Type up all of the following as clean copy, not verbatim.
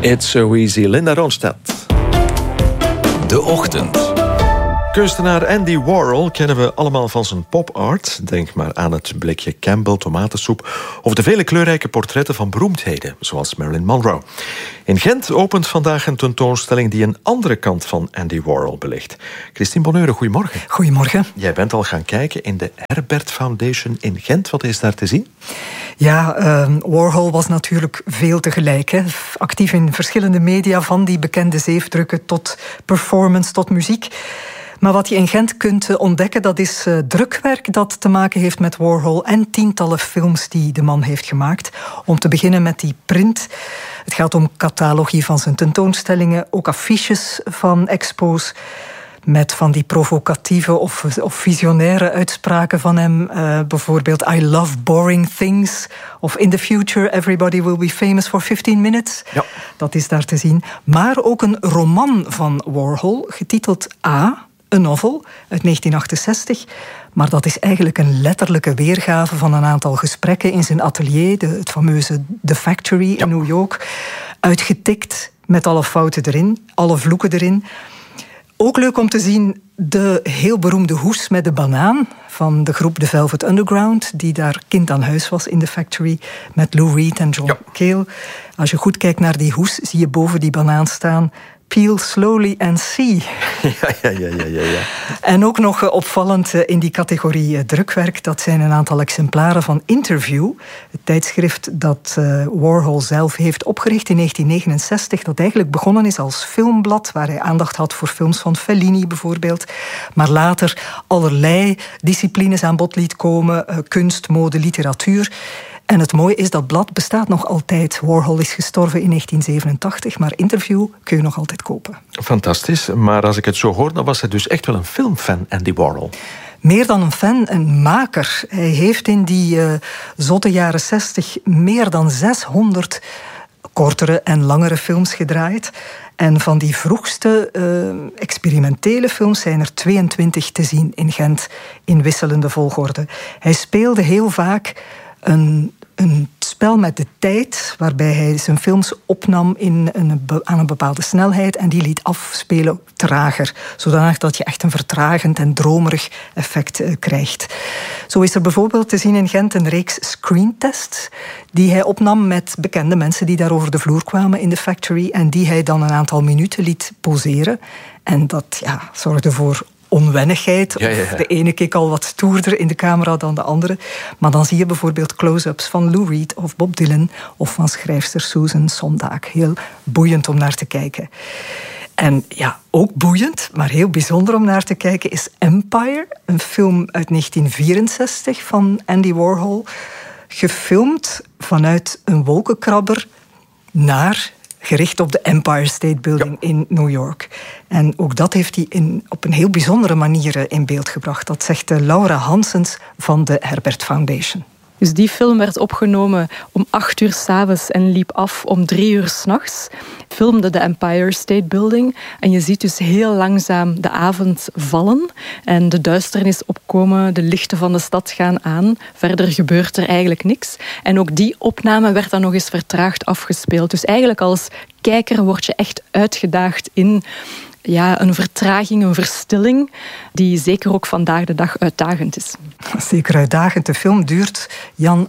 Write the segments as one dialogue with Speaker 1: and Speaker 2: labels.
Speaker 1: It's so easy. Linda Ronstadt.
Speaker 2: De Ochtend.
Speaker 1: Kunstenaar Andy Warhol kennen we allemaal van zijn pop-art. Denk maar aan het blikje Campbell tomatensoep of de vele kleurrijke portretten van beroemdheden, zoals Marilyn Monroe. In Gent opent vandaag een tentoonstelling die een andere kant van Andy Warhol belicht. Christine Bonheure, goedemorgen.
Speaker 3: Goedemorgen.
Speaker 1: Jij bent al gaan kijken in de Herbert Foundation in Gent. Wat is daar te zien?
Speaker 3: Ja, Warhol was natuurlijk veel tegelijk. Hè. Actief in verschillende media, van die bekende zeefdrukken tot performance, tot muziek. Maar wat je in Gent kunt ontdekken, dat is drukwerk dat te maken heeft met Warhol en tientallen films die de man heeft gemaakt. Om te beginnen met die print. Het gaat om catalogie van zijn tentoonstellingen, ook affiches van expos, met van die provocatieve of visionaire uitspraken van hem. Bijvoorbeeld I love boring things. Of in the future everybody will be famous for 15 minutes. Ja. Dat is daar te zien. Maar ook een roman van Warhol, getiteld A, een novel uit 1968. Maar dat is eigenlijk een letterlijke weergave van een aantal gesprekken in zijn atelier, het fameuze The Factory in New York. Uitgetikt met alle fouten erin, alle vloeken erin. Ook leuk om te zien de heel beroemde hoes met de banaan van de groep The Velvet Underground, die daar kind aan huis was in The Factory, met Lou Reed en John Cale. Als je goed kijkt naar die hoes, zie je boven die banaan staan: Peel slowly and see.
Speaker 1: Ja.
Speaker 3: En ook nog opvallend in die categorie drukwerk, dat zijn een aantal exemplaren van Interview, het tijdschrift dat Warhol zelf heeft opgericht in 1969, dat eigenlijk begonnen is als filmblad, waar hij aandacht had voor films van Fellini bijvoorbeeld, maar later allerlei disciplines aan bod liet komen, kunst, mode, literatuur. En het mooie is, dat blad bestaat nog altijd. Warhol is gestorven in 1987, maar Interview kun je nog altijd kopen.
Speaker 1: Fantastisch, maar als ik het zo hoor, dan was hij dus echt wel een filmfan, Andy Warhol.
Speaker 3: Meer dan een fan, een maker. Hij heeft in die zotte jaren 60 meer dan 600 kortere en langere films gedraaid. En van die vroegste experimentele films zijn er 22 te zien in Gent, in wisselende volgorde. Hij speelde heel vaak een spel met de tijd, waarbij hij zijn films opnam aan een bepaalde snelheid en die liet afspelen trager, zodanig dat je echt een vertragend en dromerig effect krijgt. Zo is er bijvoorbeeld te zien in Gent een reeks screentests die hij opnam met bekende mensen die daar over de vloer kwamen in de Factory en die hij dan een aantal minuten liet poseren. En dat zorgde voor onwennigheid.
Speaker 1: Ja.
Speaker 3: Of de ene keek al wat stoerder in de camera dan de andere. Maar dan zie je bijvoorbeeld close-ups van Lou Reed of Bob Dylan of van schrijfster Susan Sontag. Heel boeiend om naar te kijken. En ja, ook boeiend, maar heel bijzonder om naar te kijken is Empire, een film uit 1964 van Andy Warhol. Gefilmd vanuit een wolkenkrabber gericht op de Empire State Building in New York. En ook dat heeft hij op een heel bijzondere manier in beeld gebracht. Dat zegt Laura Hansens van de Herbert Foundation.
Speaker 4: Dus die film werd opgenomen om 8 uur 's avonds en liep af om 3 uur 's nachts. Filmde de Empire State Building. En je ziet dus heel langzaam de avond vallen en de duisternis opkomen, de lichten van de stad gaan aan. Verder gebeurt er eigenlijk niks. En ook die opname werd dan nog eens vertraagd afgespeeld. Dus eigenlijk als kijker word je echt uitgedaagd in een vertraging, een verstilling, die zeker ook vandaag de dag uitdagend is.
Speaker 3: Zeker uitdagend. De film duurt, Jan,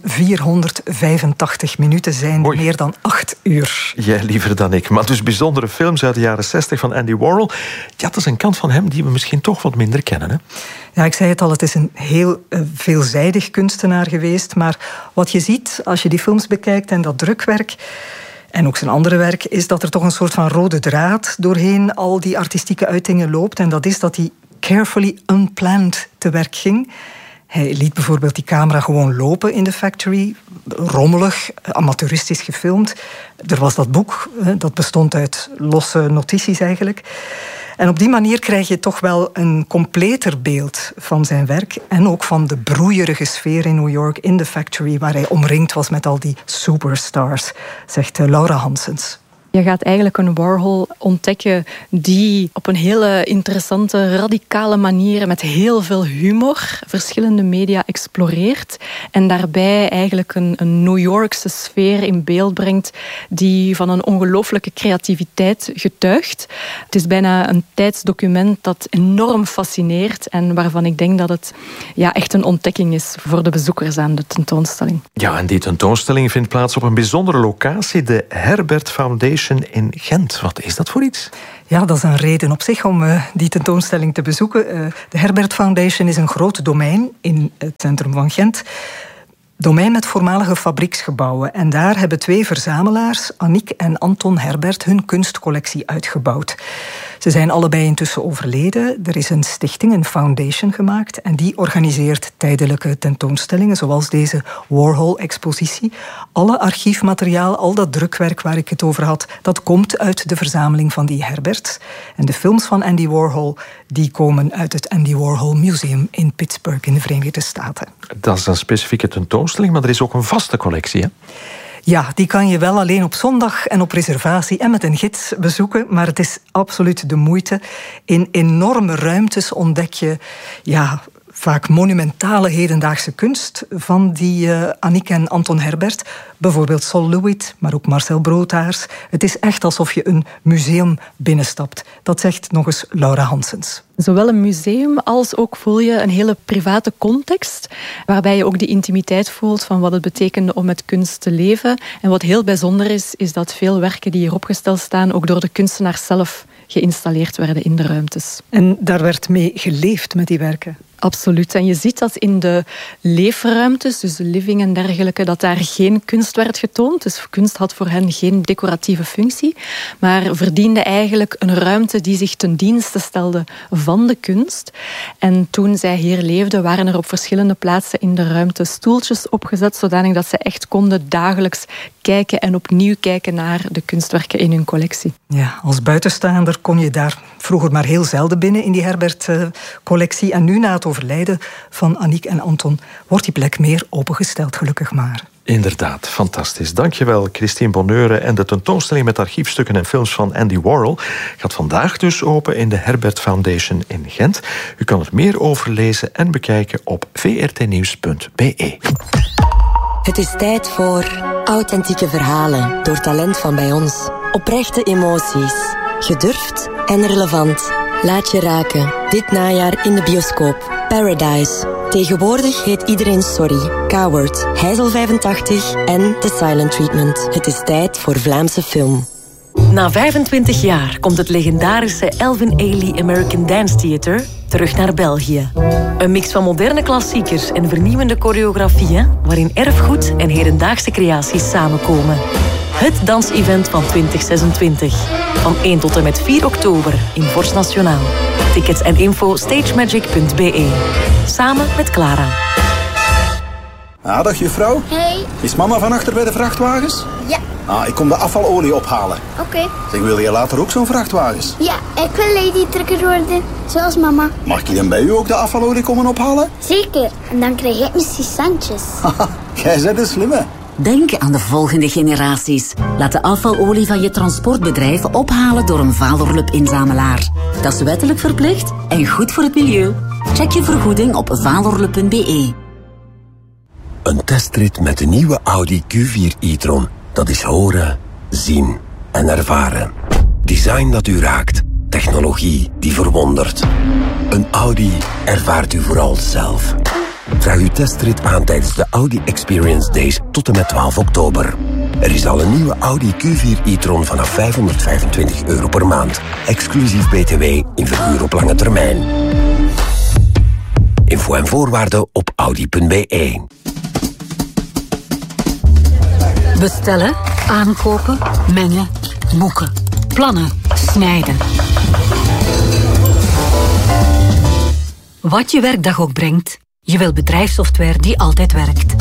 Speaker 3: 485 minuten, zijn meer dan 8 uur.
Speaker 1: Jij liever dan ik. Maar dus bijzondere films uit de jaren 60 van Andy Warhol. Ja, dat is een kant van hem die we misschien toch wat minder kennen, hè?
Speaker 3: Ja, ik zei het al, het is een heel veelzijdig kunstenaar geweest. Maar wat je ziet als je die films bekijkt en dat drukwerk en ook zijn andere werk, is dat er toch een soort van rode draad doorheen al die artistieke uitingen loopt. En dat is dat hij carefully unplanned te werk ging. Hij liet bijvoorbeeld die camera gewoon lopen in de Factory. Rommelig, amateuristisch gefilmd. Er was dat boek, dat bestond uit losse notities eigenlijk. En op die manier krijg je toch wel een completer beeld van zijn werk en ook van de broeierige sfeer in New York, in de Factory, waar hij omringd was met al die superstars, zegt Laura Hansens.
Speaker 4: Je gaat eigenlijk een Warhol ontdekken die op een hele interessante, radicale manier met heel veel humor verschillende media exploreert en daarbij eigenlijk een New Yorkse sfeer in beeld brengt die van een ongelooflijke creativiteit getuigt. Het is bijna een tijdsdocument dat enorm fascineert en waarvan ik denk dat het echt een ontdekking is voor de bezoekers aan de tentoonstelling.
Speaker 1: Ja, en die tentoonstelling vindt plaats op een bijzondere locatie, de Herbert Foundation in Gent. Wat is dat voor iets?
Speaker 3: Ja, dat is een reden op zich om die tentoonstelling te bezoeken. De Herbert Foundation is een groot domein in het centrum van Gent. Domein met voormalige fabrieksgebouwen. En daar hebben 2 verzamelaars, Annick en Anton Herbert, hun kunstcollectie uitgebouwd. Ze zijn allebei intussen overleden. Er is een stichting, een foundation gemaakt. En die organiseert tijdelijke tentoonstellingen, zoals deze Warhol-expositie. Alle archiefmateriaal, al dat drukwerk waar ik het over had, dat komt uit de verzameling van die Herberts. En de films van Andy Warhol, die komen uit het Andy Warhol Museum in Pittsburgh in de Verenigde Staten.
Speaker 1: Dat is een specifieke tentoonstelling, maar er is ook een vaste collectie, hè?
Speaker 3: Ja, die kan je wel alleen op zondag en op reservatie en met een gids bezoeken, maar het is absoluut de moeite. In enorme ruimtes ontdek je vaak monumentale hedendaagse kunst van die Annick en Anton Herbert. Bijvoorbeeld Sol LeWitt, maar ook Marcel Broodhaars. Het is echt alsof je een museum binnenstapt. Dat zegt nog eens Laura Hansens.
Speaker 4: Zowel een museum als ook voel je een hele private context, waarbij je ook die intimiteit voelt van wat het betekende om met kunst te leven. En wat heel bijzonder is dat veel werken die hier opgesteld staan ook door de kunstenaars zelf geïnstalleerd werden in de ruimtes.
Speaker 3: En daar werd mee geleefd met die werken?
Speaker 4: Absoluut. En je ziet dat in de leefruimtes, dus de living en dergelijke, dat daar geen kunst werd getoond. Dus kunst had voor hen geen decoratieve functie, maar verdiende eigenlijk een ruimte die zich ten dienste stelde van de kunst. En toen zij hier leefden, waren er op verschillende plaatsen in de ruimte stoeltjes opgezet, zodanig dat ze echt konden dagelijks kijken en opnieuw kijken naar de kunstwerken in hun collectie.
Speaker 3: Ja, als buitenstaander kon je daar vroeger maar heel zelden binnen in die Herbert-collectie. En nu, na het overlijden van Annick en Anton, wordt die plek meer opengesteld, gelukkig maar.
Speaker 1: Inderdaad, fantastisch. Dankjewel, Christine Bonneure. En de tentoonstelling met archiefstukken en films van Andy Warhol gaat vandaag dus open in de Herbert Foundation in Gent. U kan er meer over lezen en bekijken op vrtnieuws.be.
Speaker 5: Het is tijd voor authentieke verhalen door talent van bij ons. Oprechte emoties, gedurfd en relevant. Laat je raken, dit najaar in de bioscoop. Paradise. Tegenwoordig heet iedereen Sorry, Coward, Heizel 85 en The Silent Treatment. Het is tijd voor Vlaamse film. Na 25 jaar komt het legendarische Elvin Ailey American Dance Theatre terug naar België. Een mix van moderne klassiekers en vernieuwende choreografieën, waarin erfgoed en hedendaagse creaties samenkomen. Het dansevent van 2026. Van 1 tot en met 4 oktober in Vorst Nationaal. Tickets en info stagemagic.be. Samen met Clara.
Speaker 6: Dag juffrouw.
Speaker 7: Hey.
Speaker 6: Is mama van achter bij de vrachtwagens?
Speaker 7: Ja.
Speaker 6: Ik kom de afvalolie ophalen.
Speaker 7: Oké.
Speaker 6: Zeg, wil je later ook zo'n vrachtwagens?
Speaker 7: Ja, ik wil lady trucker worden, zoals mama.
Speaker 6: Mag ik dan bij u ook de afvalolie komen ophalen?
Speaker 7: Zeker, en dan krijg ik misschien centjes.
Speaker 6: Haha, jij bent een slimme.
Speaker 8: Denk aan de volgende generaties. Laat de afvalolie van je transportbedrijf ophalen door een Valorlup-inzamelaar. Dat is wettelijk verplicht en goed voor het milieu. Check je vergoeding op valorlup.be.
Speaker 9: Een testrit met de nieuwe Audi Q4 e-tron. Dat is horen, zien en ervaren. Design dat u raakt. Technologie die verwondert. Een Audi ervaart u vooral zelf. Vraag uw testrit aan tijdens de Audi Experience Days tot en met 12 oktober. Er is al een nieuwe Audi Q4 e-tron vanaf €525 per maand. Exclusief BTW in verhuur op lange termijn. Info en voorwaarden op audi.be.
Speaker 8: Bestellen, aankopen, mengen, boeken, plannen, snijden. Wat je werkdag ook brengt, je wil bedrijfssoftware die altijd werkt.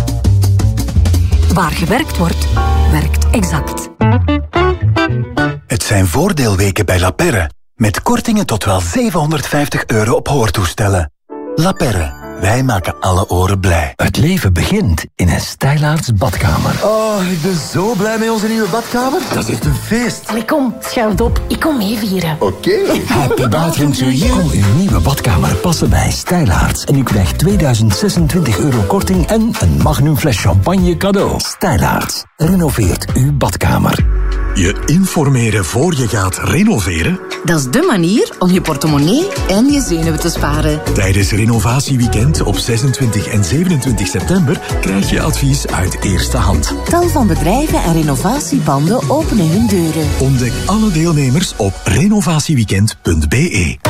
Speaker 8: Waar gewerkt wordt, werkt Exact.
Speaker 10: Het zijn voordeelweken bij La Perre, met kortingen tot wel €750 op hoortoestellen. La Perre, Wij maken alle oren blij.
Speaker 9: Het leven begint in een Stijlaarts badkamer.
Speaker 11: Oh, ik ben zo blij met onze nieuwe badkamer. Dat is echt een feest.
Speaker 12: Allee, kom, schuif op. Ik kom mee vieren.
Speaker 11: Oké.
Speaker 9: Happy bathroom to you. Kom uw nieuwe badkamer passen bij Stijlaarts. En u krijgt €2026 korting en een magnum fles champagne cadeau. Stijlaarts. Renoveert uw badkamer.
Speaker 10: Je informeren voor je gaat renoveren?
Speaker 12: Dat is de manier om je portemonnee en je zenuwen te sparen.
Speaker 10: Tijdens Renovatieweekend op 26 en 27 september krijg je advies uit eerste hand.
Speaker 12: Tal van bedrijven en renovatiepanden openen hun deuren.
Speaker 10: Ontdek alle deelnemers op renovatieweekend.be.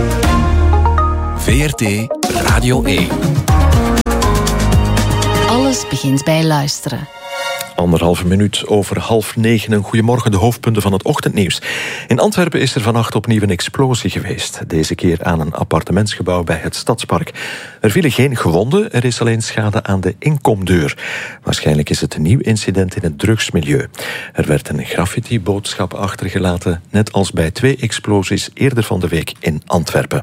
Speaker 2: VRT Radio 1.
Speaker 12: Alles begint bij luisteren.
Speaker 1: 1,5 minuut over 8:30. Een goedemorgen, de hoofdpunten van het ochtendnieuws. In Antwerpen is er vannacht opnieuw een explosie geweest. Deze keer aan een appartementsgebouw bij het Stadspark. Er vielen geen gewonden, er is alleen schade aan de inkomdeur. Waarschijnlijk is het een nieuw incident in het drugsmilieu. Er werd een graffiti-boodschap achtergelaten, net als bij 2 explosies eerder van de week in Antwerpen.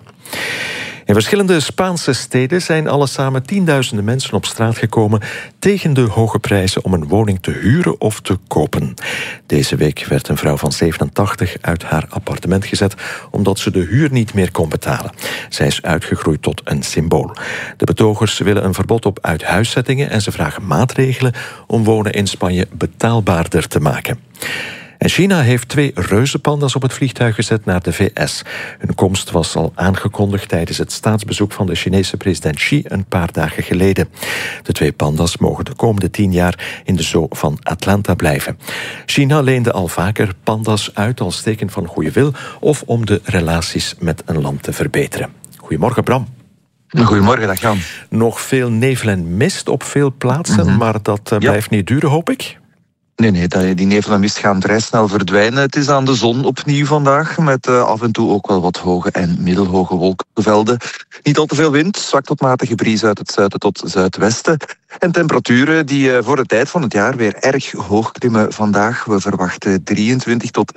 Speaker 1: In verschillende Spaanse steden zijn alle samen tienduizenden mensen op straat gekomen tegen de hoge prijzen om een woning te huren of te kopen. Deze week werd een vrouw van 87 uit haar appartement gezet omdat ze de huur niet meer kon betalen. Zij is uitgegroeid tot een symbool. De betogers willen een verbod op uithuiszettingen en ze vragen maatregelen om wonen in Spanje betaalbaarder te maken. En China heeft 2 reuzenpanda's op het vliegtuig gezet naar de VS. Hun komst was al aangekondigd tijdens het staatsbezoek van de Chinese president Xi een paar dagen geleden. De 2 panda's mogen de komende 10 jaar in de zoo van Atlanta blijven. China leende al vaker panda's uit als teken van goede wil of om de relaties met een land te verbeteren. Goedemorgen, Bram.
Speaker 13: Goedemorgen, dag Jan.
Speaker 1: Nog veel nevel en mist op veel plaatsen, maar dat blijft niet duren, hoop ik.
Speaker 13: Nee, die nevel en mist gaan vrij snel verdwijnen. Het is aan de zon opnieuw vandaag, met af en toe ook wel wat hoge en middelhoge wolkenvelden. Niet al te veel wind, zwak tot matige bries uit het zuiden tot zuidwesten. En temperaturen die voor de tijd van het jaar weer erg hoog klimmen vandaag. We verwachten 23 tot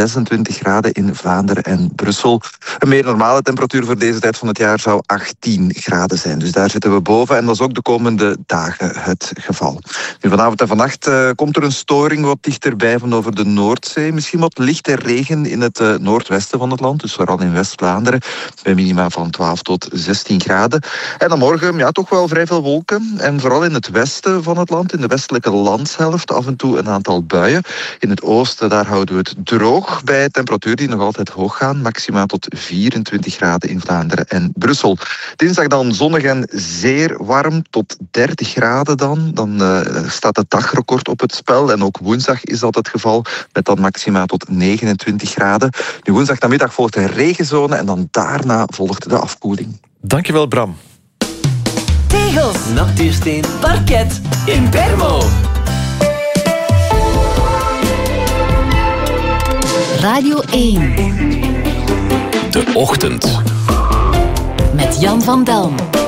Speaker 13: 26 graden in Vlaanderen en Brussel. Een meer normale temperatuur voor deze tijd van het jaar zou 18 graden zijn. Dus daar zitten we boven en dat is ook de komende dagen het geval. Nu, vanavond en vannacht komt er een storing wat dichterbij van over de Noordzee. Misschien wat lichte regen in het noordwesten van het land, dus vooral in West-Vlaanderen. Bij minima van 12 tot 16 graden. En dan morgen toch wel vrij veel wolken. En vooral in het westen van het land, in de westelijke landshelft, af en toe een aantal buien. In het oosten, daar houden we het droog bij temperaturen die nog altijd hoog gaan. Maxima tot 24 graden in Vlaanderen en Brussel. Dinsdag dan zonnig en zeer warm, tot 30 graden dan. Dan staat het dagrecord op het spel. En ook woensdag is dat het geval, met dan maxima tot 29 graden. Nu woensdag namiddag volgt de regenzone en dan daarna volgt de afkoeling.
Speaker 1: Dankjewel, Bram.
Speaker 14: Tegels, natuursteen, parket, Impermo.
Speaker 12: Radio 1.
Speaker 2: De Ochtend.
Speaker 12: Met Jan van Delm.